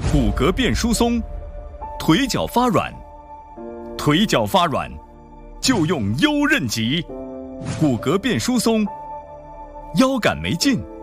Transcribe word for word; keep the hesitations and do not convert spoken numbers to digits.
骨骼变疏松，腿脚发软，腿脚发软就用优韧脊。骨骼变疏松，腰杆没劲，